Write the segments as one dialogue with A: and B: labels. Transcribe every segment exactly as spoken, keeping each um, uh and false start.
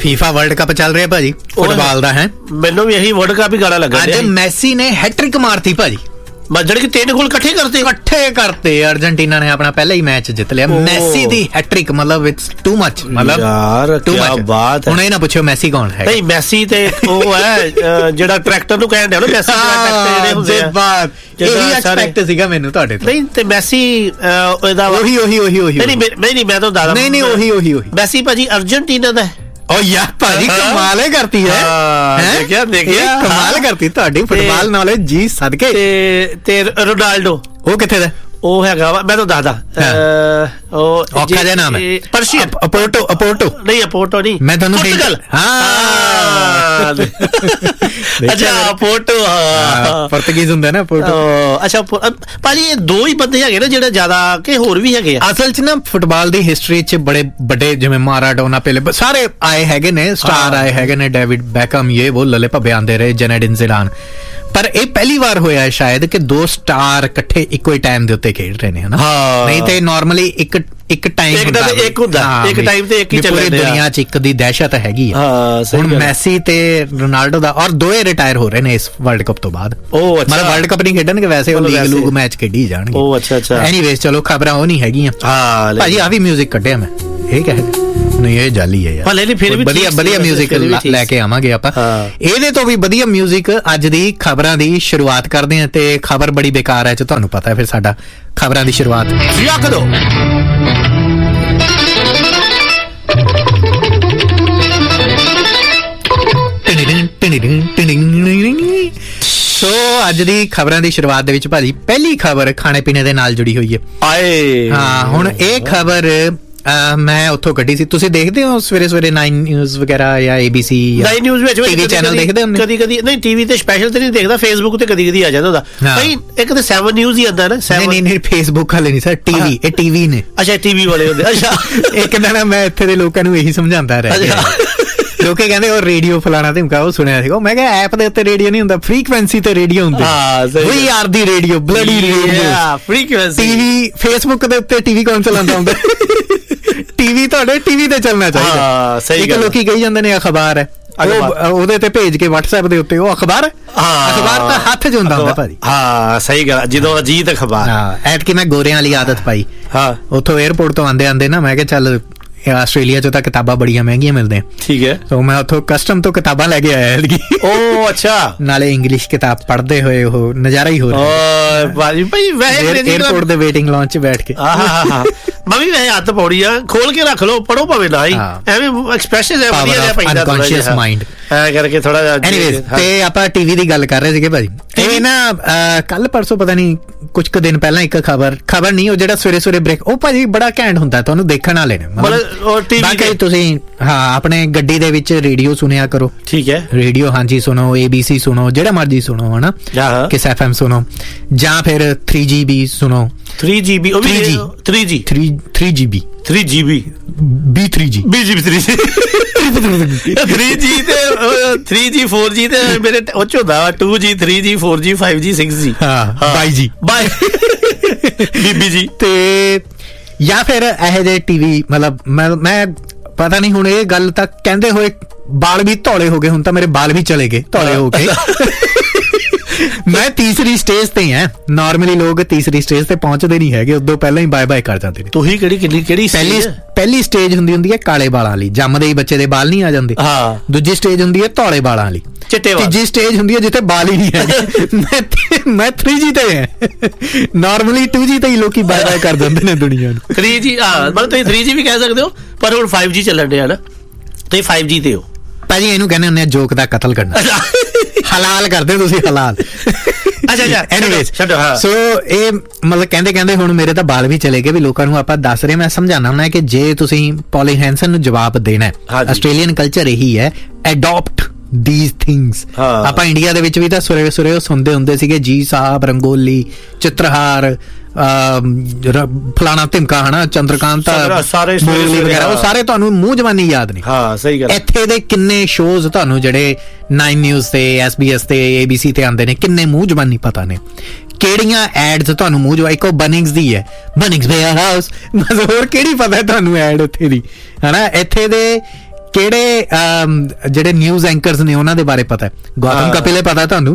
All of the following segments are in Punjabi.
A: ਫੀਫਾ ਵਰਲਡ ਕੱਪ ਚੱਲ ਰਿਹਾ ਭਾਜੀ ਫੁੱਟਬਾਲ ਦਾ ਹੈ।
B: ਮੈਨੂੰ ਵੀ ਇਹੀ ਵਰਲਡ ਕੱਪ ਹੀ ਗਾਣਾ ਲੱਗਾ।
A: ਅੱਜ ਮੈਸੀ ਨੇ ਹੈਟ੍ਰਿਕ ਮਾਰਤੀ ਭਾਜੀ,
B: ਮੱਜੜ ਕੇ ਤਿੰਨ ਗੋਲ ਇਕੱਠੇ ਕਰਤੇ
A: ਇਕੱਠੇ ਕਰਤੇ ਅਰਜਨਟੀਨਾ ਨੇ ਆਪਣਾ ਪਹਿਲਾ ਹੀ ਮੈਚ ਜਿੱਤ ਲਿਆ। ਮੈਸੀ ਦੀ ਹੈਟ੍ਰਿਕ ਮਤਲਬ ਇਟਸ ਟੂ ਮੱਚ, ਮਤਲਬ
B: ਯਾਰ ਕੀ ਬਾਤ ਹੈ।
A: ਹੁਣ ਇਹ ਨਾ ਪੁੱਛੋ ਮੈਸੀ ਕੌਣ ਹੈ।
B: ਨਹੀਂ ਮੈਸੀ ਤੇ ਉਹ ਹੈ ਜਿਹੜਾ ਟਰੈਕਟਰ ਨੂੰ ਕਹਿੰਦੇ ਹੋ ਨਾ, ਮੈਸੀ ਜਿਹੜੇ ਹੁੰਦੇ ਆ ਬਾਤ
A: ਇਹੀ ਐਕਸਪੈਕਟ ਸੀਗਾ ਮੈਨੂੰ ਤੁਹਾਡੇ ਤੋਂ।
B: ਨਹੀਂ ਤੇ ਮੈਸੀ ਇਹਦਾ
A: ਉਹੀ ਉਹੀ ਉਹੀ ਉਹੀ
B: ਨਹੀਂ ਨਹੀਂ ਮੈਂ ਤਾਂ ਦੱਸਦਾ
A: ਨਹੀਂ ਨਹੀਂ ਉਹੀ ਉਹੀ ਉਹੀ
B: ਮੈਸੀ ਭਾਜੀ ਅਰਜਨਟੀਨਾ ਦਾ।
A: ਓ ਯਾਰ ਭਾਜੀ ਕਮਾਲ ਕਰਤੀ ਹੈ,
B: ਦੇਖਿਆ ਦੇਖਿਆ
A: ਕਮਾਲ ਕਰਤੀ ਤੁਹਾਡੀ ਫੁੱਟਬਾਲ ਨੌਲੇਜ ਜੀ ਸਦਕੇ।
B: ਤੇ ਤੇ ਰੋਨਾਲਡੋ ਉਹ ਕਿੱਥੇ ਦਾ? ਉਹ ਹੈਗਾ ਵਾ ਮੈਂ ਤਾਂ ਦੱਸਦਾ ਉਹ
A: ਔਖਾ ਜਿਹਾ ਨਾਮ ਹੈ
B: ਪਰਸ਼ੀਅਨ
A: ਅਪੋਰਟੋ ਅਪੋਰਟੋ
B: ਨਹੀਂ ਅਪੋਰਟੋ ਨਹੀਂ
A: ਮੈਂ ਤੁਹਾਨੂੰ
B: ਹਾਂ ਅੱਛਾ ਅਪੋਰਟੋ
A: ਪੁਰਤਗੀਜ਼ ਹੁੰਦਾ ਨਾ ਅਪੋਰਟੋ।
B: ਅੱਛਾ ਭਾਜੀ ਇਹ ਦੋ ਹੀ ਬੰਦੇ ਹੈਗੇ ਨਾ ਜਿਹੜੇ ਜ਼ਿਆਦਾ ਕਿ ਹੋਰ ਵੀ ਹੈਗੇ ਆ?
A: ਅਸਲ ਚ ਨਾ ਫੁੱਟਬਾਲ ਦੀ ਹਿਸਟਰੀ ਚ ਬੜੇ ਵੱਡੇ ਜਿਵੇਂ ਮਾਰਾਡੋਨਾ ਪਹਿਲੇ ਸਾਰੇ ਆਏ ਹੈਗੇ ਨੇ, ਸਟਾਰ ਆਏ ਹੈਗੇ ਨੇ, ਡੇਵਿਡ ਬੈਕਹਮ ਇਹ ਉਹ ਲੱਲੇ ਭੱਬੇ ਆਉਂਦੇ ਰਹੇ, ਜ਼ੈਨੇਡਿਨ ਜ਼ਿਡਾਨ। ਪਰ ਇਹ ਪਹਿਲੀ ਵਾਰ ਹੋਇਆ ਸ਼ਾਇਦ ਕਿ ਦੋ ਸਟਾਰ ਇਕੱਠੇ ਇੱਕੋ ਹੀ ਟਾਈਮ ਦੇ ਉੱਤੇ ਖੇਡ ਰਹੇ ਨੇ ਹਨਾ। ਨਹੀਂ ਤੇ ਨਾਰਮਲੀ ਇੱਕ ਇੱਕ ਟਾਈਮ
B: ਹੁੰਦਾ ਇੱਕ ਹੁੰਦਾ ਇੱਕ ਟਾਈਮ ਤੇ ਇੱਕ ਹੀ ਚੱਲ ਰਿਹਾ।
A: ਪੂਰੀ ਦੁਨੀਆ 'ਚ ਇੱਕ ਦੀ ਦਹਿਸ਼ਤ ਹੈਗੀ ਆ। ਹੁਣ ਮੈਸੀ ਤੇ ਰੋਨਾਲਡੋ ਦਾ ਔਰ ਦੋਏ ਰਿਟਾਇਰ ਹੋ ਰਹੇ ਨੇ ਇਸ ਵਰਲਡ ਕੱਪ ਤੋਂ ਬਾਅਦ। ਉਹ ਅੱਛਾ ਮਤਲਬ ਵਰਲਡ ਕੱਪ ਨਹੀਂ ਖੇਡਣਗੇ, ਵੈਸੇ ਉਹ ਲੀਗ ਲੂਗ ਮੈਚ ਖੇਡੀ ਜਾਣਗੇ। ਉਹ ਅੱਛਾ ਅੱਛਾ ਐਨੀਵੇਜ਼ ਚਲੋ ਖਬਰਾਂ ਉਹ ਨਹੀਂ ਹੈਗੀਆਂ। ਹਾਂ ਭਾਜੀ ਆ ਵੀ ਮਿਊਜ਼ਿਕ ਕੱਢਿਆ ਮੈਂ, ਇਹ ਕਹਿ ਨਹੀਂ ਇਹ ਜਾਲੀ ਹੈ ਯਾਰ। ਫਿਰ ਵੀ ਵਧੀਆ ਵਧੀਆ ਮਿਊਜ਼ਿਕ ਲੈ ਕੇ ਆਵਾਂਗੇ ਆਪਾਂ। ਇਹਦੇ ਤੋਂ ਵੀ ਵਧੀਆ ਮਿਊਜ਼ਿਕ ਅੱਜ ਦੀ ਖਬਰਾਂ ਦੀ ਸ਼ੁਰੂਆਤ ਕਰਦੇ ਹਾਂ। ਤੇ ਖਬਰ ਬੜੀ ਬੇਕਾਰ ਹੈ, ਤੁਹਾਨੂੰ ਪਤਾ ਹੈ, ਫਿਰ ਸਾਡਾ ਖਬਰਾਂ ਦੀ ਸ਼ੁਰੂਆਤ ਰੱਖ ਦੋ। ਸੋ ਅੱਜ ਦੀ ਖਬਰਾਂ ਦੀ ਸ਼ੁਰੂਆਤ ਦੇ ਵਿੱਚ ਭਾਜੀ ਪਹਿਲੀ ਖਬਰ ਖਾਣੇ ਪੀਣੇ ਦੇ ਨਾਲ ਜੁੜੀ ਹੋਈ ਹੈ। ਆਏ ਹਾਂ ਹੁਣ ਇਹ ਖਬਰ ਮੈਂ ਉੱਥੋਂ ਕੱਢੀ ਸੀ। ਤੁਸੀਂ ਦੇਖਦੇ ਹੋ ਸਵੇਰੇ ਸਵੇਰੇ ਨਾਈਨ ਨਿਊਜ਼ ਵਗੈਰਾ ਜਾਂ ਏਬੀਸੀ ਨਾਈਨ ਨਿਊਜ਼ ਵਿੱਚ ਟੀਵੀ ਚੈਨਲ ਦੇਖਦੇ ਹੋ?
B: ਕਦੀ ਕਦੀ ਨਹੀਂ ਟੀਵੀ ਤੇ ਸਪੈਸ਼ਲ ਤੇ ਨਹੀਂ ਦੇਖਦਾ, ਫੇਸਬੁੱਕ ਤੇ ਕਦੀ ਕਦੀ ਆ ਜਾਂਦਾ ਉਹਦਾ ਭਾਈ। ਇੱਕ ਤੇ ਸੈਵਨ ਨਿਊਜ਼ ਹੀ ਆਉਂਦਾ ਨਾ।
A: ਨਹੀਂ ਨਹੀਂ ਫੇਸਬੁੱਕ ਵਾਲੇ ਨਹੀਂ ਸਰ, ਟੀਵੀ ਇਹ ਟੀਵੀ ਨੇ।
B: ਅੱਛਾ ਟੀਵੀ ਵਾਲੇ ਹੁੰਦੇ। ਅੱਛਾ
A: ਇੱਕ ਦਿਨ ਮੈਂ ਇੱਥੇ ਦੇ ਲੋਕਾਂ ਨੂੰ ਇਹੀ ਸਮਝਾਉਂਦਾ ਰਿਹਾ, ਲੋਕੇ ਕਹਿੰਦੇ ਉਹ ਰੇਡੀਓ ਫਲਾਣਾ ਧਮਕਾ ਉਹ ਸੁਣਿਆ ਸੀਗਾ। ਮੈਂ ਕਿਹਾ ਐਪ ਦੇ ਉੱਤੇ ਰੇਡੀਓ ਨਹੀਂ ਹੁੰਦਾ, ਫ੍ਰੀਕੁਐਂਸੀ ਤੇ ਰੇਡੀਓ ਹੁੰਦੇ। ਵੀ ਆਰ ਦੀ radio bloody radio frequency. TV Facebook ਦੇ ਉੱਤੇ ਟੀਵੀ ਕੌਣ ਚਲਾਉਂਦਾ ਹੁੰਦਾ? ਟੀਵੀ ਤੁਹਾਡੇ ਟੀਵੀ ਤੇ ਚੱਲਣਾ ਚਾਹੀਦਾ। ਸਹੀ ਗੱਲ। ਲੋਕੀ ਕਹੀ ਜਾਂਦੇ ਨੇ ਅਖਬਾਰ ਹੈ, ਉਹਦੇ ਤੇ ਭੇਜ ਕੇ WhatsApp ਦੇ ਉੱਤੇ ਉਹ ਅਖਬਾਰ ਅਖਬਾਰ ਤਾਂ ਹੱਥ 'ਚ ਹੁੰਦਾ ਹੁੰਦਾ ਭਾਜੀ।
B: ਹਾਂ ਸਹੀ ਗੱਲ। ਜਦੋਂ ਅਜੀਤ ਅਖਬਾਰ
A: ਐਟ ਕਿ ਮੈਂ ਗੋਰਿਆਂ ਵਾਲੀ ਆਦਤ ਪਾਈ। ਹਾਂ ਉੱਥੋਂ 에ਅਰਪੋਰਟ ਤੋਂ ਆਂਦੇ ਆਂਦੇ ਨਾ ਮੈਂ ਕਿਹਾ ਚੱਲ ਆਸਟ੍ਰੇਲੀਆ 'ਚ ਤਾਂ ਕਿਤਾਬਾਂ ਬੜੀਆਂ ਮਹਿੰਗੀਆਂ ਮਿਲਦੇ। ਠੀਕ ਹੈ। ਤਾਂ ਮੈਂ ਉੱਥੋਂ ਕਸਟਮ ਤੋਂ ਕਿਤਾਬਾਂ ਲੈ ਕੇ ਆਇਆ ਐਤਕੀ। ਉਹ ਅੱਛਾ ਨਾਲੇ ਇੰਗਲਿਸ਼ ਕਿਤਾਬ ਪੜ੍ਹਦੇ ਹੋਏ ਉਹ ਨਜ਼ਾਰਾ ਹੀ ਹੋ ਰਿਹਾ ਭਾਜੀ। ਭਾਈ ਵੈਸੇ 에ਅਰਪੋਰਟ ਦੇ ਵੇਟਿੰਗ ਲਾਉਂਜ 'ਚ ਬੈਠ ਕੇ
B: ਮੈਂ ਵੀ ਵੈਸੇ ਹੱਥ ਪੌੜੀ ਆ ਖੋਲ ਕੇ ਰੱਖ ਲਓ, ਪੜੋ ਭਾਵੇਂ ਨਾ ਹੀ, ਐਵੇਂ ਐਕਸਪ੍ਰੈਸ਼ਨ ਹੈ ਵਧੀਆ ਜਿਹਾ ਪੈਂਦਾ
A: ਅਨਕੌਂਸ਼ੀਅਸ ਮਾਈਂਡ ਐ ਕਰਕੇ ਥੋੜਾ ਜਿਹਾ। ਐਨੀਵੇਜ਼ ਤੇ ਆਪਾਂ ਟੀਵੀ ਦੀ ਗੱਲ ਕਰ ਰਹੇ ਸੀਗੇ ਭਾਜੀ। ਇਹ ਨਾ ਕੱਲ ਪਰਸੋਂ ਪਤਾ ਨਹੀਂ ਕੁਝ ਕੁ ਦਿਨ ਪਹਿਲਾਂ ਇੱਕ ਖਬਰ ਖਬਰ ਨਹੀਂ ਉਹ ਜਿਹੜਾ ਸਵੇਰੇ ਸਵੇਰੇ ਬ੍ਰੇਕ ਉਹ ਭਾਜੀ ਬੜਾ ਘੈਂਟ ਹੁੰਦਾ, ਤੁਹਾਨੂੰ ਦੇਖਣ ਵਾਲੇ ਨੇ। ਬਾਕੀ ਤੁਸੀਂ ਹਾਂ ਆਪਣੇ ਗੱਡੀ ਦੇ ਵਿੱਚ ਰੇਡੀਓ ਸੁਣਿਆ ਕਰੋ। ਠੀਕ ਹੈ ਰੇਡੀਓ ਹਾਂਜੀ ਸੁਣੋ, ਏਬੀਸੀ ਸੁਣੋ, ਜਿਹੜਾ ਮਰਜੀ ਸੁਣੋ ਹਨਾ, ਕਿਸ ਐਫ ਐਮ ਸੁਣੋ ਜਾਂ ਫਿਰ ਥ੍ਰੀ ਜੀ ਬੀ ਸੁਣੋ। ਥ੍ਰੀ ਜੀ ਬੀ ਉਹ ਵੀ three G three three G B three G B B three G B G three G three G ਤੇ ਥ੍ਰੀ ਜੀ ਫੋਰ ਜੀ ਤੇ ਮੇਰੇ ਉਹ ਚ ਹੁੰਦਾ ਟੂ ਜੀ three G four G five G six G ਹਾਂ ਬਾਈ ਜੀ ਬਾਈ ਬੀਬੀ ਜੀ। ਤੇ ਜਾਂ ਫਿਰ ਇਹੋ ਜਿਹੇ ਟੀਵੀ ਮਤਲਬ ਮੈਂ ਮੈਂ ਪਤਾ ਨਹੀਂ ਹੁਣ ਇਹ ਗੱਲ ਤਾਂ ਕਹਿੰਦੇ ਹੋਏ ਬਾਲ ਵੀ ਧੌਲੇ ਹੋ ਗਏ, ਹੁਣ ਤਾਂ ਮੇਰੇ ਬਾਲ ਵੀ ਚਲੇ ਗਏ ਧੌਲੇ ਹੋ ਕੇ। ਮੈਂ ਤੀਸਰੀ ਸਟੇਜ ਤੇ ਹਾਂ। ਨਾਰਮਲੀ ਲੋਕ ਤੀਸਰੀ ਸਟੇਜ ਤੇ ਪਹੁੰਚਦੇ ਨਹੀਂ ਹੈਗੇ, ਉਦੋਂ ਪਹਿਲਾਂ ਹੀ ਬਾਏ ਬਾਏ ਕਰ ਜਾਂਦੇ ਨੇ। ਤੁਸੀਂ ਕਿਹੜੀ ਕਿੰਨੀ ਕਿਹੜੀ ਪਹਿਲੀ ਪਹਿਲੀ ਸਟੇਜ ਹੁੰਦੀ ਹੁੰਦੀ ਹੈ ਕਾਲੇ ਬਾਲਾਂ ਵਾਲੀ, ਜੰਮਦੇ ਹੀ ਬੱਚੇ ਦੇ ਬਾਲ ਨਹੀਂ ਆ ਜਾਂਦੇ। ਹਾਂ ਦੂਜੀ ਸਟੇਜ ਹੁੰਦੀ ਹੈ ਧੌਲੇ ਬਾਲਾਂ ਵਾਲੀ, ਚਿੱਟੇ ਵਾਲ। ਤੀਜੀ ਸਟੇਜ ਹੁੰਦੀ ਹੈ ਜਿੱਥੇ ਬਾਲ ਹੀ ਨਹੀਂ ਹੈਗੇ। ਮੈਂ ਮੈਂ ਥ੍ਰੀ ਜੀ ਤੇ ਹਾਂ। ਨਾਰਮਲੀ ਟੂ ਜੀ ਤੇ ਹੀ ਲੋਕੀ ਬਾਏ ਬਾਏ ਕਰ ਜਾਂਦੇ ਨੇ ਦੁਨੀਆ ਨੂੰ।
B: ਥ੍ਰੀ ਜੀ ਹਾਂ ਮਤਲਬ ਤੁਸੀਂ ਥ੍ਰੀ ਜੀ ਵੀ ਕਹਿ ਸਕਦੇ ਹੋ, ਪਰ ਹੁਣ ਫਾਈਵ ਜੀ ਚੱਲਣ ਡਿਆ ਨਾ, ਤੁਸੀਂ ਫਾਈਵ ਜੀ ਤੇ ਹੋ
A: ਭਾਜੀ। ਇਹਨੂੰ ਕਹਿੰਦੇ ਹੁੰਦੇ ਆ ਜੋਕ ਦਾ ਕਤਲ ਕਰਨਾ। ਹਲਾਲ ਕਰਦੇ ਤੁਸੀਂ ਹਲਾਲ। ਅੱਛਾ ਅੱਛਾ ਐਨੀਵੇਜ਼ ਸੋ ਇਹ ਮਤਲਬ ਕਹਿੰਦੇ ਕਹਿੰਦੇ ਹੁਣ ਮੇਰੇ ਤਾਂ ਬਾਲ ਵੀ ਚਲੇ ਗਏ ਵੀ ਲੋਕਾਂ ਨੂੰ ਆਪਾਂ ਦੱਸ ਰਹੇ। ਮੈਂ ਸਮਝਾਉਣਾ ਹੁੰਦਾ ਕਿ ਜੇ ਤੁਸੀਂ ਪੌਲੀ ਹੈਂਸਨ ਨੂੰ ਜਵਾਬ ਦੇਣਾ, ਆਸਟ੍ਰੇਲੀਅਨ ਕਲਚਰ ਇਹੀ ਹੈ ਅਡਾਪਟ these things। ਆਪਾਂ ਇੰਡੀਆ ਦੇ ਵਿੱਚ ਵੀ ਤਾਂ ਸੁਰੇ ਸੁਰੇ ਸੁਣਦੇ ਹੁੰਦੇ ਸੀਗੇ ਜੀ ਸਾਹਿਬ, ਰੰਗੋਲੀ, ਚਿੱਤਰਹਾਰ, ਫਲਾਣਾ ਧਿਮਕਾ ਹਨਾ, ਚੰਦਰਕਾਂਤ ਵਗੈਰਾ, ਉਹ ਸਾਰੇ ਤੁਹਾਨੂੰ ਮੂੰਹ ਜਵਾਨੀ ਯਾਦ ਨੇ। ਹਾਂ ਸਹੀ ਗੱਲ। ਇੱਥੇ ਦੇ ਕਿੰਨੇ ਸ਼ੋਜ਼ ਤੁਹਾਨੂੰ ਜਿਹੜੇ ਨਾਈਨ ਨਿਊਜ਼ ਤੇ ਐਸ ਬੀ ਐਸ ਤੇ ਏਬੀਸੀ ਤੇ ਆਉਂਦੇ ਨੇ, ਕਿੰਨੇ ਮੂੰਹ ਜਵਾਨੀ ਪਤਾ ਨੇ। ਕਿਹੜੀਆਂ ਐਡਸ ਤੁਹਾਨੂੰ ਮੂੰਹ ਜਵਾ, ਇੱਕ ਉਹ ਬਨਿੰਗਸ ਦੀ ਹੈ, ਬਨਿੰਗਸ ਵੇਅਰ ਹਾਊਸ, ਹੋਰ ਕਿਹੜੀ ਪਤਾ ਤੁਹਾਨੂੰ ਐਡ ਉੱਥੇ ਦੀ ਹਨਾ। ਇੱਥੇ ਦੇ ਕਿਹੜੇ ਜਿਹੜੇ ਨਿਊਜ਼ ਐਂਕਰਸ ਨੇ ਉਹਨਾਂ ਦੇ ਬਾਰੇ ਪਤਾ, ਗੌਤਮ ਕਪਿਲ ਪਤਾ ਤੁਹਾਨੂੰ,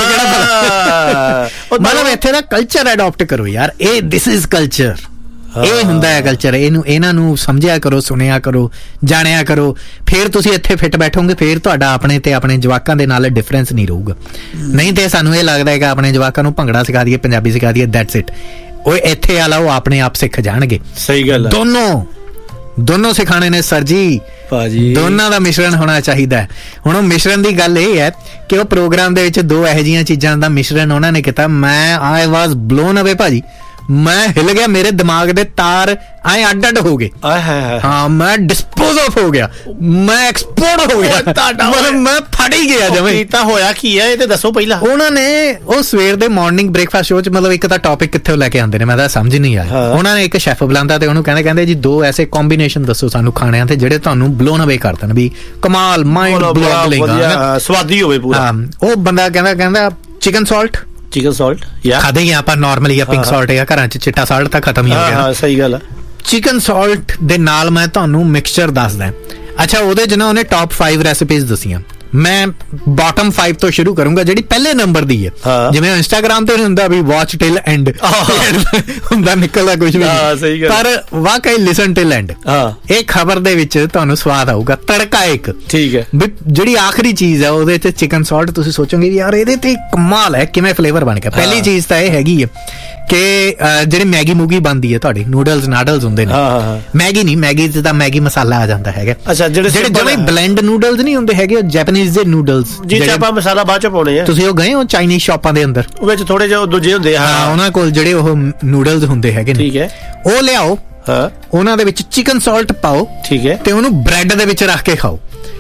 A: ਮਤਲਬ ਇੱਥੇ ਦਾ ਕਲਚਰ ਅਡਾਪਟ ਕਰੋ ਯਾਰ, ਇਹ ਦਿਸ ਇਜ਼ ਕਲਚਰ, ਇਹ ਹੁੰਦਾ ਹੈ ਕਲਚਰ, ਇਹਨੂੰ ਇਹਨਾਂ ਨੂੰ ਸਮਝਿਆ ਕਰੋ, ਸੁਣਿਆ ਕਰੋ, ਜਾਣਿਆ ਕਰੋ, ਫਿਰ ਤੁਸੀਂ ਇੱਥੇ ਫਿੱਟ ਬੈਠੋਗੇ, ਫਿਰ ਤੁਹਾਡਾ ਆਪਣੇ ਤੇ ਆਪਣੇ ਜਵਾਕਾਂ ਦੇ ਨਾਲ ਡਿਫਰੈਂਸ ਨਹੀਂ ਰਹੂਗਾ। ਨਹੀਂ ਤੇ ਸਾਨੂੰ ਇਹ ਲੱਗਦਾ ਹੈ ਕਿ ਆਪਣੇ ਜਵਾਕਾਂ ਨੂੰ ਭੰਗੜਾ ਸਿਖਾ ਦਈਏ, ਪੰਜਾਬੀ ਸਿਖਾ ਦਈਏ, ਦੈਟਸ ਇਟ, ਉਹ ਇੱਥੇ ਵਾਲਾ ਉਹ ਆਪਣੇ ਆਪ ਸਿੱਖ ਜਾਣਗੇ।
B: ਸਹੀ ਗੱਲ,
A: ਦੋਨੋਂ ਦੋਨੋਂ ਸਿਖਾਣੇ ਨੇ ਸਰ ਜੀ ਭਾਜੀ, ਦੋਨਾਂ ਦਾ ਮਿਸ਼ਰਣ ਹੋਣਾ ਚਾਹੀਦਾ। ਹੁਣ ਉਹ ਮਿਸ਼ਰਣ ਦੀ ਗੱਲ ਇਹ ਹੈ ਕਿ ਉਹ ਪ੍ਰੋਗਰਾਮ ਦੇ ਵਿੱਚ ਦੋ ਇਹੋ ਜਿਹੀਆਂ ਚੀਜ਼ਾਂ ਦਾ ਮਿਸ਼ਰਣ ਉਹਨਾਂ ਨੇ ਕੀਤਾ, ਮੈਂ ਆਈ ਵਾਜ਼ ਬਲੋਨ ਅਵੇ ਭਾਜੀ, ਮੈਂ ਹਿਲ ਗਿਆ, ਮੇਰੇ ਦਿਮਾਗ ਦੇ ਤਾਰ ਐ ਅੱਡ ਅੱਡ ਹੋ ਗਏ, ਹਾਂ ਮੈਂ ਡਿਸਪੋਜ਼ ਆਫ ਹੋ ਗਿਆ, ਮੈਂ ਐਕਸਪੋਰਟ ਹੋ ਗਿਆ, ਮਤਲਬ ਮੈਂ ਫੜ ਹੀ ਗਿਆ ਜਵੇਂ।
B: ਤਾਂ ਹੋਇਆ ਕੀ ਹੈ ਇਹ ਤੇ ਦੱਸੋ ਪਹਿਲਾਂ।
A: ਉਹਨਾਂ ਨੇ ਉਹ ਸਵੇਰ ਦੇ ਮਾਰਨਿੰਗ ਬ੍ਰੇਕਫਾਸਟ ਸ਼ੋਅ ਚ ਮਤਲਬ ਇੱਕ ਤਾਂ ਟੌਪਿਕ ਕਿੱਥੋਂ ਲੈ ਕੇ ਆਉਂਦੇ ਨੇ, ਮੈਂ ਤਾਂ ਸਮਝ ਨਹੀਂ ਆਇਆ। ਉਹਨਾਂ ਨੇ ਇੱਕ ਸ਼ੈਫ ਬੁਲਾਉਂਦਾ ਤੇ ਉਹਨੂੰ ਕਹਿੰਦੇ ਕਹਿੰਦੇ ਜੀ ਦੋ ਐਸੇ ਕੰਬੀਨੇਸ਼ਨ ਦੱਸੋ ਸਾਨੂੰ ਖਾਣਿਆਂ ਤੇ ਜਿਹੜੇ ਤੁਹਾਨੂੰ ਬਲੋਨ ਅਵੇ ਕਰ ਦੇਣ, ਵੀ ਕਮਾਲ, ਮਾਈਂਡ ਬਲੋਇੰਗ,
B: ਸਵਾਦੀ ਹੋਵੇ ਪੂਰਾ।
A: ਉਹ ਬੰਦਾ ਕਹਿੰਦਾ ਕਹਿੰਦਾ ਚਿਕਨ ਸਾਲਟ,
B: ਚਿਕਨ ਸਾਲਟ
A: ਖਾਦੇ ਹੀ ਆਪਾਂ ਨਾਰਮਲੀ ਆ, ਪਿੰਕ ਸਾਲਟ ਜਾਂ ਘਰਾਂ ਚ ਚਿੱਟਾ ਸਾਲਟ ਤਾਂ ਖਤਮ ਹੀ ਹੋ ਗਿਆ।
B: ਹਾਂ ਸਹੀ ਗੱਲ ਆ।
A: ਚਿਕਨ ਸਾਲਟ ਦੇ ਨਾਲ ਮੈਂ ਤੁਹਾਨੂੰ ਮਿਕਸਚਰ ਦੱਸਦਾ। ਅੱਛਾ, ਉਹਦੇ ਚ ਨਾ ਉਹਨੇ ਟੌਪ ਪੰਜ ਰੈਸਿਪੀਜ਼ ਦੱਸੀਆਂ, ਮੈਂ ਬਾਟਮ ਪੰਜ ਤੋਂ ਸ਼ੁਰੂ ਕਰੂੰਗਾ, ਜਿਹੜੀ ਪਹਿਲੇ ਨੰਬਰ ਦੀ ਹੈ। ਜਿਵੇਂ ਇੰਸਟਾਗ੍ਰਾਮ ਤੇ ਹੁੰਦਾ ਵੀ ਵਾਚ ਟਿਲ ਐਂਡ ਹੁੰਦਾ, ਨਿਕਲਦਾ ਕੁਝ ਵੀ, ਪਰ ਵਾਕਈ ਲਿਸਨ ਟਿਲ ਐਂਡ। ਇਹ ਖਬਰ ਦੇ ਵਿੱਚ ਤੁਹਾਨੂੰ ਸਵਾਦ ਆਊਗਾ। ਤੜਕਾ ਇੱਕ, ਠੀਕ ਹੈ, ਜਿਹੜੀ ਆਖਰੀ ਚੀਜ਼ ਹੈ ਉਹਦੇ ਚ ਚਿਕਨ ਸਾਲਟ, ਤੁਸੀਂ ਸੋਚੋਗੇ ਯਾਰ ਇਹਦੇ ਤੇ ਕਮਾਲ ਹੈ, ਕਿਵੇਂ ਫਲੇਵਰ ਬਣ ਗਿਆ। ਪਹਿਲੀ ਚੀਜ਼ ਤਾਂ ਇਹ ਹੈਗੀ ਹੈ ਕਿ ਜਿਹੜੀ ਮੈਗੀ ਮੂਗੀ ਬਣਦੀ ਹੈ ਤੁਹਾਡੀ, ਨੂਡਲਸ ਨਾਡਲਸ ਹੁੰਦੇ ਨੇ, ਮੈਗੀ ਨਹੀਂ, ਮੈਗੀ ਚ ਤਾਂ ਮੈਗੀ ਮਸਾਲਾ ਆ ਜਾਂਦਾ ਹੈਗਾ। ਅੱਛਾ, ਜਿਹੜੇ ਜਿਹੜੇ ਬਲੈਂਡ ਨੂਡਲਸ ਨਹੀਂ ਹੁੰਦੇ ਹੈਗੇ, ਜੈਪਨੀਜ਼ ਦੇ ਨੂਡਲਸ, ਜਿਹਦੇ ਆਪਾਂ ਮਸਾਲਾ ਬਾਅਦ ਚ ਪਾਉਣੇ ਆ। ਤੁਸੀਂ ਉਹ ਗਏ ਹੋ ਚਾਈਨੀਜ਼ ਸ਼ਾਪਾਂ ਦੇ ਅੰਦਰ, ਵਿੱਚ ਥੋੜੇ ਜਿਹੇ ਦੂਜੇ ਹੁੰਦੇ ਆ, ਉਹਨਾਂ ਕੋਲ ਜਿਹੜੇ ਉਹ ਨੂਡਲਸ ਹੁੰਦੇ ਹੈਗੇ ਨੇ, ਠੀਕ ਹੈ, ਉਹ ਲਿਆਓ, ਉਹਨਾਂ ਦੇ ਵਿੱਚ ਚਿਕਨ ਸਾਲਟ ਪਾਓ, ਠੀਕ ਹੈ, ਤੇ ਉਹਨੂੰ ਬ੍ਰੈਡ ਦੇ ਵਿੱਚ ਰੱਖ ਕੇ ਖਾਓ।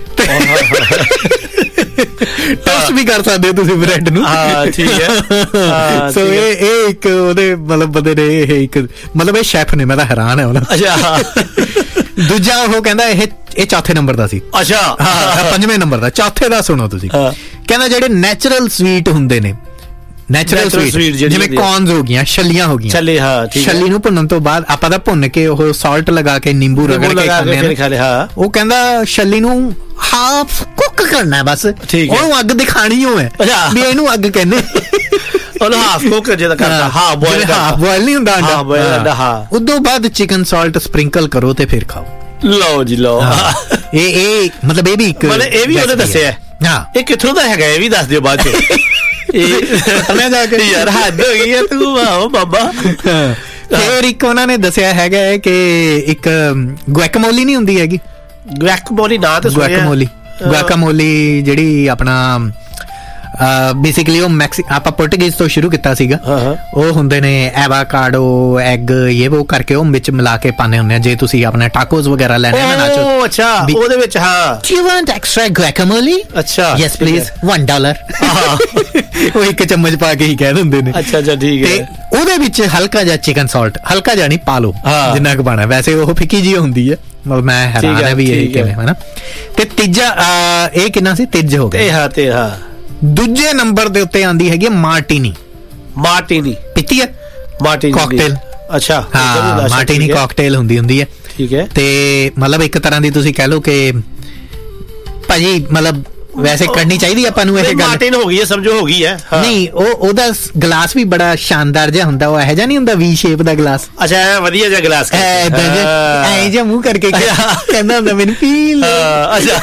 A: ਟੋਸਟ ਵੀ ਕਰ ਸਕਦੇ ਹੋ ਤੁਸੀਂ ਬ੍ਰੈਡ ਨੂੰ, ਠੀਕ ਹੈ। ਸੋ ਇਹ ਇਹ ਇੱਕ ਉਹਦੇ ਮਤਲਬ ਬੰਦੇ ਨੇ ਇਹ ਇੱਕ ਮਤਲਬ ਇਹ ਸ਼ੈਫ ਨੇ, ਮੈਂ ਤਾਂ ਹੈਰਾਨ ਹੈ ਉਹਨਾਂ। ਅੱਛਾ, ਦੂਜਾ ਉਹ ਕਹਿੰਦਾ ਇਹ ਇਹ ਚੌਥੇ ਨੰਬਰ ਦਾ ਸੀ। ਅੱਛਾ, ਹਾਂ ਪੰਜਵੇਂ ਨੰਬਰ ਦਾ, ਚੌਥੇ ਦਾ ਸੁਣੋ ਤੁਸੀਂ। ਕਹਿੰਦਾ ਜਿਹੜੇ ਨੈਚੁਰਲ ਸਵੀਟ ਹੁੰਦੇ ਨੇ, ਨੈਚੁਰਲ ਸਵੀਟ ਜਿਵੇਂ ਕੌਰਨਸ ਹੋ ਗਈਆਂ, ਛੱਲੀਆਂ ਹੋ ਗਈਆਂ, ਛੱਲੀ, ਹਾਂ, ਛੱਲੀ ਨੂੰ ਭੁੰਨਣ ਤੋਂ ਬਾਅਦ ਆਪਾਂ ਤਾਂ ਭੁੰਨ ਕੇ ਉਹ ਸਾਲਟ ਲਗਾ ਕੇ ਨਿੰਬੂ ਰਗੜ ਕੇ ਖਾਂਦੇ ਆ। ਉਹ ਕਹਿੰਦਾ ਛੱਲੀ ਨੂੰ ਹਾਫ ਕੁੱਕ ਕਰਨਾ ਬਸ, ਉਹਨੂੰ ਅੱਗ ਦਿਖਾਣੀ ਹੋ ਹੈ ਵੀ ਇਹਨੂੰ ਅੱਗ ਕਹਿੰਦੇ, ਉਹਨੂੰ ਹਾਫ ਕੁੱਕ ਜਿਹਦਾ ਕਰਦਾ, ਹਾਂ ਬੋਇਲ, ਹਾਫ ਬੋਇਲ ਨਹੀਂ ਹੁੰਦਾ ਅੰਡਾ, ਬੋਇਲ ਅੰਡਾ। ਹਾਂ, ਉਦੋਂ ਬਾਅਦ ਚਿਕਨ ਸਾਲਟ ਸਪ੍ਰਿੰਕਲ ਕਰੋ ਤੇ ਫਿਰ ਖਾਓ। ਲਓ ਜੀ ਲਓ। ਇਹ ਇਹ ਮਤਲਬ ਇਹ ਵੀ ਇੱਕ, ਮਤਲਬ ਇਹ ਵੀ ਉਹਨੇ ਦੱਸਿਆ। ਹਾਂ, ਇਹ ਕਿੱਥੋਂ ਦਾ ਹੈਗਾ ਇਹ ਵੀ ਦੱਸ ਦਿਓ ਬਾਅਦ ਚ। ਮੈਂ ਜਾ ਕੇ ਯਾਰ ਹੱਦ ਹੋ ਗਈ ਹੈ ਤੂੰ, ਆਓ ਬਾਬਾ। ਫਿਰ ਇੱਕ ਉਹਨਾਂ ਨੇ ਦੱਸਿਆ ਹੈਗਾ ਕਿ ਇੱਕ ਗੁਐਕਾਮੋਲੀ ਨਹੀਂ ਹੁੰਦੀ ਹੈਗੀ, ਗੁਐਕਾਮੋਲੀ ਨਾ ਤੇ ਗੁਐਕਾਮੋਲੀ, ਗੁਐਕਾਮੋਲੀ ਜਿਹੜੀ ਆਪਣਾ ਬੇਸਿਕਲੀ ਉਹ ਮੈਕਸੀ ਆਪਾਂ ਪੁਰਤਗਾਲ ਤੋਂ ਸ਼ੁਰੂ ਕੀਤਾ ਸੀਗਾ। ਉਹ ਹੁੰਦੇ ਨੇ ਐਵਾਕਾਡੋ, ਐਗ, ਇਹ ਉਹ ਕਰਕੇ ਉਹ ਵਿੱਚ ਮਿਲਾ ਕੇ ਪਾਣੇ ਹੁੰਦੇ ਆ। ਜੇ ਤੁਸੀਂ ਆਪਣਾ ਟਾਕੋਸ ਵਗੈਰਾ ਲੈਣੇ ਨਾ ਨਾਚੋ, ਅੱਛਾ, ਉਹਦੇ ਵਿੱਚ ਹਾਂ, ਡੂ ਯੂ ਵਾਂਟ ਐਕਸਟਰਾ ਗੁਐਕਾਮੋਲੀ? ਅੱਛਾ, ਯੈਸ ਪਲੀਜ਼, one dollar। ਉਹ ਇੱਕ ਚਮਚ ਪਾ ਕੇ ਹੀ ਕਹਿ ਦਿੰਦੇ ਨੇ। ਅੱਛਾ ਅੱਛਾ, ਠੀਕ ਹੈ। ਉਹਦੇ ਵਿੱਚ ਹਲਕਾ ਜਿਹਾ ਚਿਕਨ ਸਾਲਟ, ਹਲਕਾ ਜਿਹਾ ਨਹੀਂ, ਪਾ ਲਓ ਜਿੰਨਾ ਕੁ ਪਾਣਾ, ਵੈਸੇ ਉਹ ਫਿੱਕੀ ਜਿਹੀ ਹੁੰਦੀ ਹੈ। ਮਤਲਬ ਮੈਂ ਹੈਰਾਨ ਹੈ ਵੀ ਇਹ ਕਿਵੇਂ, ਹਨਾ। ਤੇ ਤੀਜਾ ਇਹ ਕਿੰਨਾ ਸੀ, ਤਿੱਜ ਹੋ ਗਿਆ। ਹਾਂ ਤੇ ਹਾਂ, ਦੂਜੇ ਨੰਬਰ ਦੇ ਉੱਤੇ ਆਂਦੀ ਹੈਗੀ ਮਾਰਟੀਨੀ। ਮਾਰਟੀਨੀ ਪੀਤੀ ਹੈ? Martini cocktail. ਅੱਛਾ, ਹਾਂ, ਮਾਰਟੀਨੀ ਕਾਕਟੇਲ ਹੁੰਦੀ ਹੁੰਦੀ ਹੈ, ਠੀਕ ਹੈ। ਤੇ ਮਤਲਬ ਇੱਕ ਤਰ੍ਹਾਂ ਦੀ ਤੁਸੀਂ ਕਹਿ ਲਓ ਕਿ ਭਾਜੀ ਮਤਲਬ ਵੈਸੇ ਕਰਨੀ ਚਾਹੀਦੀ ਆਪਾਂ ਨੂੰ ਇਹ ਗੱਲ। ਮਾਰਟੀਨ ਹੋ ਗਈ ਹੈ, ਸਮਝੋ ਹੋ ਗਈ ਹੈ। ਨਹੀਂ, ਉਹ ਉਹਦਾ ਗਲਾਸ ਵੀ ਬੜਾ ਸ਼ਾਨਦਾਰ ਜਿਹਾ ਹੁੰਦਾ, ਉਹ ਇਹੋ ਜਿਹਾ ਨਹੀਂ ਹੁੰਦਾ ਵੀ ਸ਼ੇਪ ਦਾ ਗਲਾਸ। ਅੱਛਾ, ਵਧੀਆ ਜਿਹਾ ਗਲਾਸ, ਐ ਜਿਹਾ ਮੂੰਹ ਕਰਕੇ ਕਹਿੰਦਾ ਹੁੰਦਾ ਮੈਨੂੰ ਫੀਲ। ਅੱਛਾ,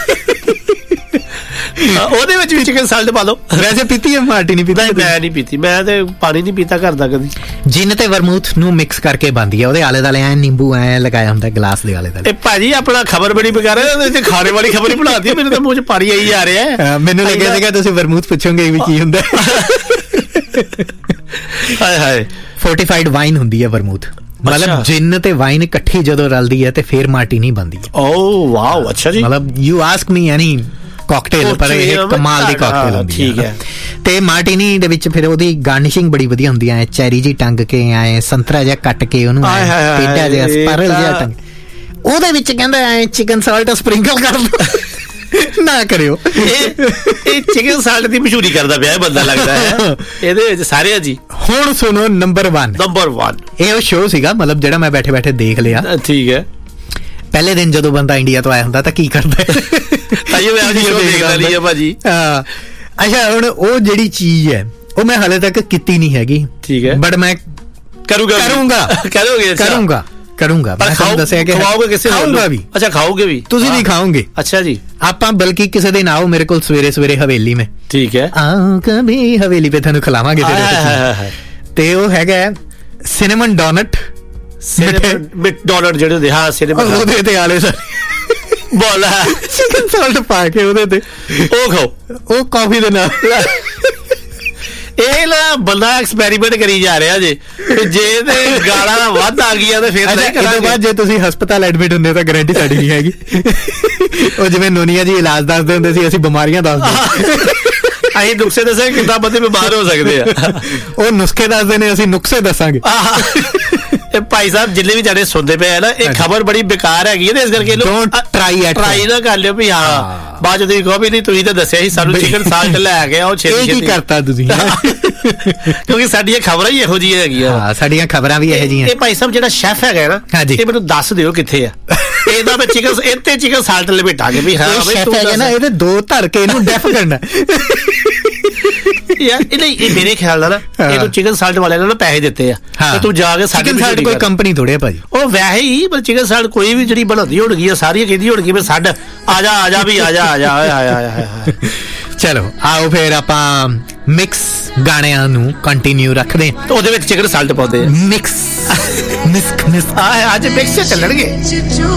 A: ਉਹਦੇ ਵਿੱਚ ਵੀ ਚਿਕਨ ਸਾਲਟ ਪਾ ਲਓ। ਵੈਸੇ ਪੀਤੀ ਹੈ ਮਾਰਟੀਨੀ? ਪੀਤੀ ਮੈਂ ਨਹੀਂ ਪੀਤੀ, ਮੈਂ ਤੇ ਪਾਣੀ ਨਹੀਂ ਪੀਤਾ ਘਰ ਦਾ ਕਦੀ। ਜਿੰਨ ਤੇ ਵਰਮੂਥ ਨੂੰ ਮਿਕਸ ਕਰਕੇ ਬਣਦੀ ਹੈ, ਉਹਦੇ ਆਲੇ ਦੁਆਲੇ ਐ ਨਿੰਬੂ ਐ ਲਗਾਇਆ ਹੁੰਦਾ ਗਲਾਸ ਦੇ ਆਲੇ ਦੁਆਲੇ। ਇਹ ਭਾਜੀ ਆਪਣਾ ਖਬਰ ਬੜੀ ਬੇਕਾਰ ਹੈ, ਤੇ ਖਾਣੇ ਵਾਲੀ ਖਬਰ ਹੀ ਬਣਾਤੀ, ਮੇਰੇ ਤਾਂ ਮੂੰਹ ਚ ਪਾਣੀ ਆਈ ਜਾ ਰਿਹਾ। ਮੈਨੂੰ ਲੱਗਿਆ ਸੀਗਾ ਤੁਸੀਂ ਵਰਮੂਥ ਪੁੱਛੋਗੇ ਵੀ ਕੀ ਹੁੰਦਾ। ਹਾਏ ਹਾਏ, ਫੋਰਟੀਫਾਈਡ ਵਾਈਨ ਹੁੰਦੀ ਹੈ ਵਰਮੂਥ, ਮਤਲਬ ਜਿੰਨ ਤੇ ਵਾਈਨ ਇਕੱਠੀ ਜਦੋਂ ਰਲਦੀ ਹੈ ਤੇ ਫਿਰ ਮਾਰਟੀਨੀ ਬਣਦੀ ਹੈ। ਓ ਵਾਓ, ਅੱਛਾ ਜੀ। ਮਤਲਬ you ask me any cocktail, ਪਰ ਇਹ ਕਮਾਲ ਦੀ ਕਾਕਟੇਲ ਹੁੰਦੀ ਹੈ, ਠੀਕ ਹੈ। ਤੇ ਮਾਰਟੀਨੀ ਦੇ ਵਿੱਚ ਫਿਰ ਉਹਦੀ ਗਾਰਨਿਸ਼ਿੰਗ ਬੜੀ ਵਧੀਆ ਹੁੰਦੀ ਹੈ, ਚੈਰੀ ਜੀ ਟੰਗ ਕੇ ਆਏ, ਸੰਤਰਾ ਜਿਹਾ ਕੱਟ ਕੇ ਉਹਨੂੰ ਟੇਢਾ ਜਿਹਾ ਸਪਾਇਰਲ ਜਿਹਾ ਟੰਗ, ਉਹਦੇ ਵਿੱਚ ਕਹਿੰਦਾ ਐ ਚਿਕਨ ਸਾਲਟ ਸਪ੍ਰਿੰਕਲ ਕਰ ਦੋ। ਨਾ ਕਰਿਓ, ਇਹ ਚਿਕਨ ਸਾਲਟ ਦੀ ਮਸ਼ਹੂਰੀ ਕਰਦਾ ਪਿਆ ਇਹ ਬੰਦਾ, ਲੱਗਦਾ ਹੈ ਇਹਦੇ ਵਿੱਚ ਸਾਰੇ ਜੀ। ਹੁਣ ਸੁਣੋ ਨੰਬਰ ਇੱਕ। ਨੰਬਰ ਇੱਕ ਇਹ ਉਹ ਸ਼ੋਅ ਸੀਗਾ ਮਤਲਬ ਜਿਹੜਾ ਮੈਂ ਬੈਠੇ ਬੈਠੇ ਦੇਖ ਲਿਆ, ਠੀਕ ਹੈ। ਪਹਿਲੇ ਦਿਨ ਜਦੋਂ ਬੰਦਾ ਇੰਡੀਆ ਤੋਂ ਆਇਆ ਹੁੰਦਾ ਤਾਂ ਕੀ ਕਰਦਾ
B: ਤਾਈਓ ਮੈਂ ਅੱਜ ਸ਼ੋਅ ਦੇਖਦਾ ਲਈ ਆ ਭਾਜੀ।
A: ਹਾਂ ਅੱਛਾ ਹੁਣ ਉਹ ਜਿਹੜੀ ਚੀਜ਼ ਹੈ ਉਹ ਮੈਂ ਹਾਲੇ ਤੱਕ ਕੀਤੀ ਨਹੀਂ ਹੈਗੀ, ਠੀਕ ਹੈ, ਬਟ ਮੈਂ ਕਰੂੰਗਾ ਕਰੂੰਗਾ
B: ਕਰੋਗੇ
A: ਕਰੂੰਗਾ ਕਰੂੰਗਾ ਮੈਂ ਤੁਹਾਨੂੰ ਦੱਸਿਆ ਕਿ
B: ਖਾਓਗੇ ਕਿਸੇ
A: ਖਾਊਂਗਾ ਵੀ।
B: ਅੱਛਾ ਖਾਓਗੇ ਵੀ
A: ਤੁਸੀਂ ਵੀ ਖਾਓਗੇ?
B: ਅੱਛਾ ਜੀ।
A: ਆਪਾਂ ਬਲਕਿ ਕਿਸੇ ਦਿਨ ਆਓ ਮੇਰੇ ਕੋਲ ਸਵੇਰੇ ਸਵੇਰੇ ਹਵੇਲੀ में,
B: ਠੀਕ ਹੈ,
A: ਆਓ ਕभी ਹਵੇਲੀ पे ਤੁਹਾਨੂੰ ਖਿਲਾਵਾਂਗੇ ਤੇ ਉਹ ਹੈਗਾ ਸਿਨੇਮਨ ਡੋਨਟ
B: ਸਿਨੇਮਨ ਡੋਨਟ ਜਿਹੜੇ ਹੁੰਦੇ ਹਾਂ ਸਿਨੇਮਨ
A: ਉਹਦੇ ਤੇ ਆਲੇ ਸਰ
B: ਬੋਲਾ
A: ਚਿਕਨ ਸਾਲਟ ਪਾ ਕੇ ਉਹਦੇ ਤੇ
B: ਉਹ ਖਾਓ, ਉਹ
A: ਕਾਫੀ ਦੇ ਨਾਲ।
B: ਇਹ ਨਾ ਬੰਦਾ ਐਕਸਪੈਰੀਮੈਂਟ ਕਰੀ ਜਾ ਰਿਹਾ ਜੇ, ਜੇ ਤੇ ਗਾਲਾਂ ਵੱਧ ਆ ਗਈਆਂ ਤੇ ਫਿਰ ਨਹੀਂ ਕਰਾਂਗੇ।
A: ਬਾਅਦ ਜੇ ਤੁਸੀਂ ਹਸਪਤਾਲ ਐਡਮਿਟ ਹੁੰਦੇ ਤਾਂ ਗਾਰੰਟੀ ਸਾਡੀ ਨਹੀਂ ਹੈਗੀ। ਉਹ ਜਿਵੇਂ ਨੋਨੀਆ ਜੀ ਇਲਾਜ ਦੱਸਦੇ ਹੁੰਦੇ ਸੀ, ਅਸੀਂ ਬਿਮਾਰੀਆਂ ਦੱਸਦੇ,
B: ਅਸੀਂ ਨੁਕਸੇ ਦੱਸਾਂਗੇ ਕਿੱਦਾਂ ਬੰਦੇ ਬਿਮਾਰ ਹੋ ਸਕਦੇ ਆ।
A: ਉਹ ਨੁਸਖੇ ਦੱਸਦੇ ਨੇ, ਅਸੀਂ ਨੁਕਸੇ ਦੱਸਾਂਗੇ।
B: ਇਹ ਭਾਈ ਸਾਹਿਬ ਜਿੰਨੇ ਵੀ ਤੁਹਾਡੇ ਸੁਣਦੇ ਪਏ ਆ ਨਾ, ਇਹ ਖਬਰ ਬੜੀ ਬੇਕਾਰ ਹੈਗੀ ਹੈ, ਇਸ ਕਰਕੇ ਲੋਕ
A: ਟਰਾਈ
B: ਟਰਾਈ ਨਾ ਕਰ ਲਿਓ ਵੀ ਹਾਂ ਬਾਅਦ ਤੁਸੀਂ ਕਹੋ ਵੀ ਨਹੀਂ ਤੁਸੀਂ ਤਾਂ ਦੱਸਿਆ ਸੀ ਸਾਨੂੰ ਚਿਕਨ ਸਾਲਟ ਲੈ ਕੇ ਆਓ ਛੇਤੀ ਛੇਤੀ।
A: ਕੀ ਕਰਤਾ ਤੁਸੀਂ?
B: ਕਿਉਂਕਿ ਸਾਡੀਆਂ ਖਬਰਾਂ ਹੀ ਇਹੋ ਜਿਹੀਆਂ ਹੈਗੀਆਂ।
A: ਹਾਂ ਸਾਡੀਆਂ ਖਬਰਾਂ ਵੀ ਇਹੋ ਜਿਹੀਆਂ।
B: ਇਹ ਭਾਈ ਸਾਹਿਬ ਜਿਹੜਾ ਸ਼ੈਫ ਹੈਗਾ ਨਾ, ਇਹ ਮੈਨੂੰ ਦੱਸ ਦਿਓ ਕਿੱਥੇ ਆ ਇਹਦਾ ਮੈਂ ਚਿਕਨ ਇੱਥੇ ਚਿਕਨ ਸਾਲਟ ਲਪੇਟਾਂਗੇ ਵੀ ਹਾਂ
A: ਸ਼ੈਫ ਹੈਗਾ ਨਾ, ਇਹਦੇ ਦੋ ਧਰ ਕੇ ਇਹਨੂੰ ਡੈਫ ਕਰਨਾ
B: ਯਾਰ। ਇਹ ਨਹੀਂ ਇਹ ਮੇਰੇ ਖਿਆਲ ਨਾਲ ਇਹਨੂੰ ਚਿਕਨ ਸਾਲਟ ਵਾਲਿਆਂ ਨੇ ਪੈਸੇ ਦਿੱਤੇ ਆ ਤੇ ਤੂੰ ਜਾ ਕੇ
A: ਚਿਕਨ ਸਾਲਟ ਕੋਈ ਕੰਪਨੀ ਥੋੜੇ ਆ ਭਾਜੀ, ਉਹ
B: ਵੈਸੇ ਹੀ ਪਰ ਚਿਕਨ ਸਾਲਟ ਕੋਈ ਵੀ ਜਿਹੜੀ ਬਣਾਉਂਦੀ ਹੋਣਗੀ ਸਾਰੀਆਂ ਕਹਿੰਦੀ ਹੋਣਗੀ ਵੀ ਛੱਡ ਆ ਜਾ ਆ ਜਾ ਵੀ ਆ ਜਾ ਆ ਜਾ ਆਇਆ।
A: ਚਲੋ ਆਓ ਫਿਰ ਆਪਾਂ ਮਿਕਸ ਗਾਣਿਆਂ ਨੂੰ ਕੰਟੀਨਿਊ ਰੱਖਦੇ
B: ਤੇ ਉਹਦੇ ਵਿੱਚ ਚਿਕਨ ਸਾਲਟ ਪਾਉਂਦੇ ਆ।
A: ਮਿਕਸ ਮਿਕਸ ਮਿਕਸ
B: ਆ ਅੱਜ ਮਿਕਸ ਚੱਲਣਗੇ।